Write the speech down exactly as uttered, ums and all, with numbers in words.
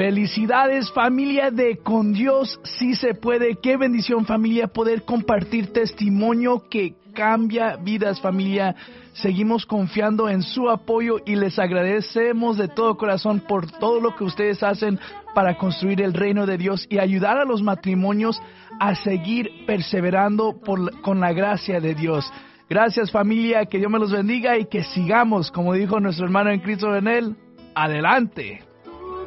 Felicidades, familia de Con Dios Sí Se Puede. Qué bendición, familia, poder compartir testimonio que cambia vidas, familia. Seguimos confiando en su apoyo y les agradecemos de todo corazón por todo lo que ustedes hacen para construir el reino de Dios y ayudar a los matrimonios a seguir perseverando por, con la gracia de Dios. Gracias, familia, que Dios me los bendiga y que sigamos, como dijo nuestro hermano en Cristo en él, adelante.